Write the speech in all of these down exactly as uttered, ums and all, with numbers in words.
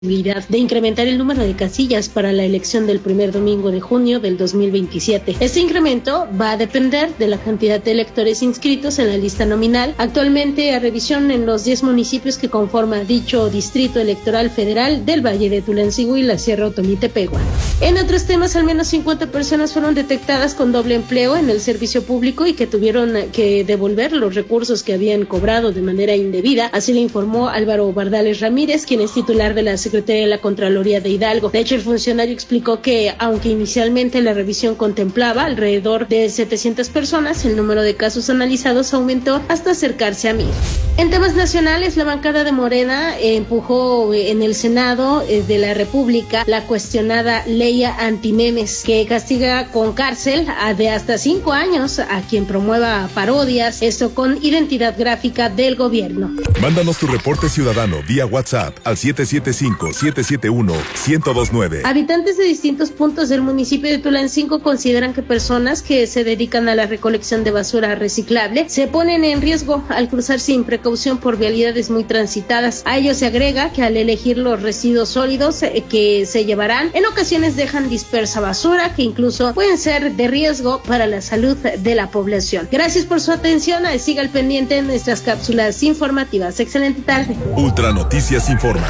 de incrementar el número de casillas para la elección del primer domingo de junio del dos mil veintisiete. Este incremento va a depender de la cantidad de electores inscritos en la lista nominal, actualmente a revisión en los diez municipios que conforman dicho Distrito Electoral Federal del Valle de Tulancingo y la Sierra Otomí-Tepehua. En otros temas, al menos cincuenta personas fueron detectadas con doble empleo en el servicio público y que tuvieron que devolver los recursos que habían cobrado de manera indebida, así le informó Álvaro Bardales Ramírez, quien es titular de la Secretaría de la Contraloría de Hidalgo. De hecho, el funcionario explicó que, aunque inicialmente la revisión contemplaba alrededor de setecientas personas, el número de casos analizados aumentó hasta acercarse a mil. En temas nacionales, la bancada de Morena eh, empujó eh, en el Senado eh, de la República la cuestionada ley antimemes, que castiga con cárcel a de hasta cinco años a quien promueva parodias, esto con identidad gráfica del gobierno. Mándanos tu reporte ciudadano vía WhatsApp al siete siete cinco, siete siete uno, uno cero dos nueve. Habitantes de distintos puntos del municipio de Tulancingo consideran que personas que se dedican a la recolección de basura reciclable se ponen en riesgo al cruzar sin precaución por vialidades muy transitadas. A ello se agrega que al elegir los residuos sólidos eh, que se llevarán, en ocasiones dejan dispersa basura que incluso pueden ser de riesgo para la salud de la población. Gracias por su atención. Siga al pendiente en nuestras cápsulas informativas. Excelente tarde. Ultra Noticias informa.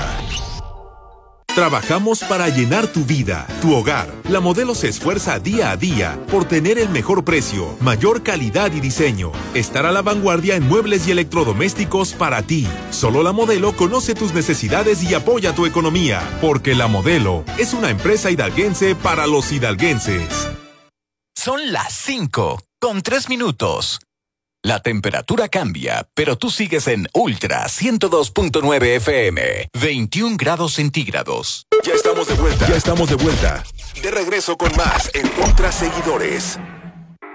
Trabajamos para llenar tu vida, tu hogar. La Modelo se esfuerza día a día por tener el mejor precio, mayor calidad y diseño. Estar a la vanguardia en muebles y electrodomésticos para ti. Solo La Modelo conoce tus necesidades y apoya tu economía, porque La Modelo es una empresa hidalguense para los hidalguenses. Son las cinco con tres minutos. La temperatura cambia, pero tú sigues en Ultra ciento dos punto nueve F M, veintiún grados centígrados. Ya estamos de vuelta. Ya estamos de vuelta. De regreso con más en Ultra Seguidores.